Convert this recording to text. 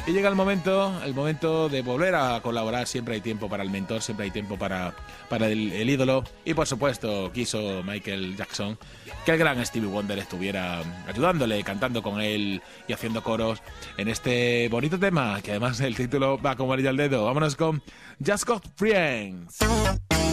Y llega el momento de volver a colaborar. Siempre hay tiempo para el mentor, siempre hay tiempo para el ídolo. Y por supuesto quiso Michael Jackson que el gran Stevie Wonder estuviera ayudándole, cantando con él y haciendo coros en este bonito tema, que además el título va como anillo al dedo. Vámonos con Just Got Friends.